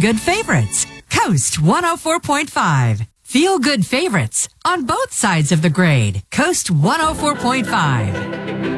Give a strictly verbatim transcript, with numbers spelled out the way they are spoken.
good favorites. Coast one oh four point five. Feel good favorites on both sides of the grade. Coast one oh four point five.